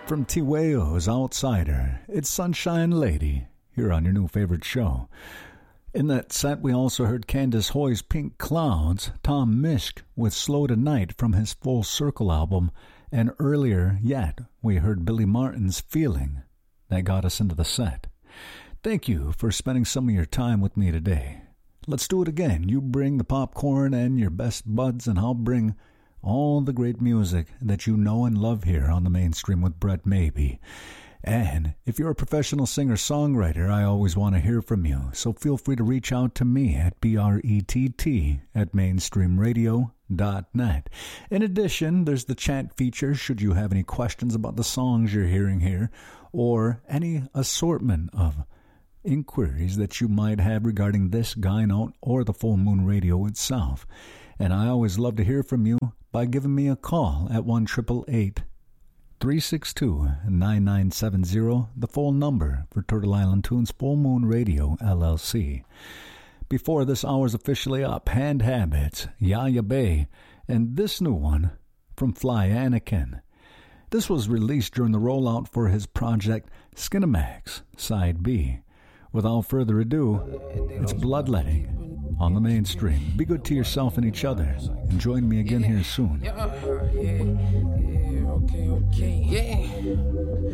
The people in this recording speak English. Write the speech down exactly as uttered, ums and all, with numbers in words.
from Tiweo's Outsider. It's Sunshine Lady here on your new favorite show. In that set, we also heard Candace Hoy's Pink Clouds, Tom Misch with Slow Tonight from his Full Circle album, and earlier yet, we heard Billy Martin's Feeling. That got us into the set. Thank you for spending some of your time with me today. Let's do it again. You bring the popcorn and your best buds, and I'll bring all the great music that you know and love here on the Mainstream with Brett Maybe. And if you're a professional singer-songwriter, I always want to hear from you, so feel free to reach out to me at B R E T T at mainstream radio dot net. In addition, there's the chat feature should you have any questions about the songs you're hearing here, or any assortment of inquiries that you might have regarding this guy note or the Full Moon Radio itself. And I always love to hear from you by giving me a call at one eight eight eight, three six two, nine nine seven zero, the full number for Turtle Island Tunes Full Moon Radio, L L C. Before this hour's officially up, Hand Habits, Yaya Bay, and this new one from Fly Anakin. This was released during the rollout for his project Skinamax, Side B. Without further ado, it's Bloodletting on the Mainstream. Be good to yourself and each other, and join me again here soon. Yeah, yeah, yeah, okay, okay, yeah.